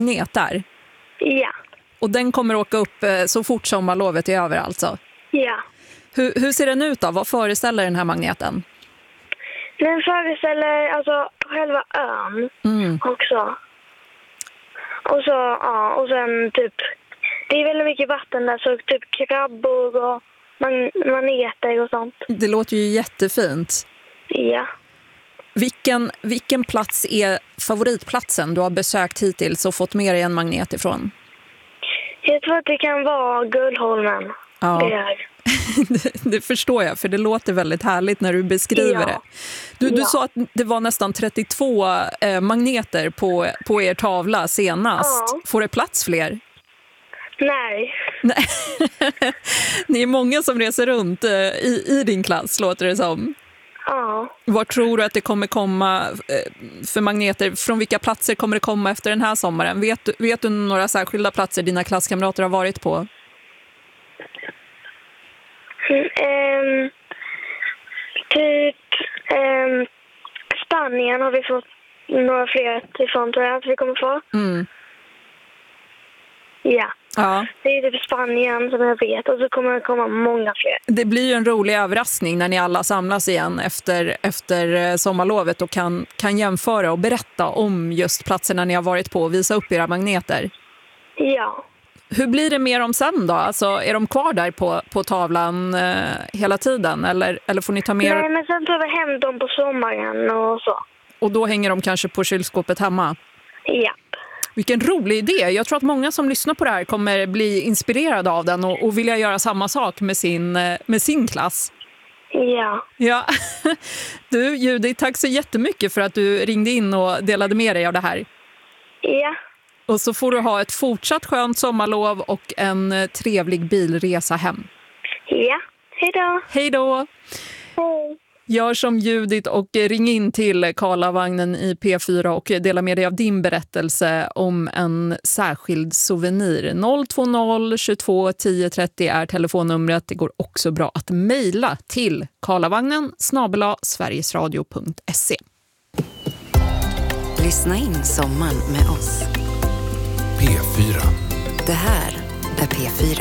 magnet där. Ja. Och den kommer åka upp så fort sommarlovet är över alltså? Ja. Hur ser den ut då? Vad föreställer den här magneten? Den föreställer alltså själva ön också. Och så, ja, och sen typ, det är väldigt mycket vatten där, så typ krabbor och maneter och sånt. Det låter ju jättefint. Ja. Vilken plats är favoritplatsen du har besökt hittills och fått med dig en magnet ifrån? Jag tror att det kan vara Gullholmen. Ja. Det förstår jag, för det låter väldigt härligt när du beskriver det. Du sa att det var nästan 32 magneter på er tavla senast. Ja. Får det plats fler? Nej. Ni är många som reser runt i din klass, låter det som. Ja. Var tror du att det kommer komma för magneter? Från vilka platser kommer det komma efter den här sommaren? Vet du några särskilda platser dina klasskamrater har varit på? Typ Spanien har vi fått några fler ifrån, tror jag att vi kommer få. Ja. Det är typ Spanien som jag vet, och så kommer det komma många fler. Det blir ju en rolig överraskning när ni alla samlas igen efter sommarlovet och kan jämföra och berätta om just platserna ni har varit på och visa upp era magneter. Ja. Hur blir det mer om sen då? Alltså, är de kvar där på tavlan hela tiden? Eller får ni ta med? Nej, men sen tar vi hem dem på sommaren och så. Och då hänger de kanske på kylskåpet hemma? Ja. Vilken rolig idé. Jag tror att många som lyssnar på det här kommer bli inspirerade av den och vilja göra samma sak med sin klass. Ja. Ja. Du, Judith, tack så jättemycket för att du ringde in och delade med dig av det här. Ja. Och så får du ha ett fortsatt skönt sommarlov och en trevlig bilresa hem. Ja, hej då. Hej då. Hej. Gör som Judith och ring in till Karlavagnen i P4 och dela med dig av din berättelse om en särskild souvenir. 020 22 10 30 är telefonnumret. Det går också bra att mejla till karlavagnen@sverigesradio.se. Lyssna in sommaren med oss. P4. Det här är P4.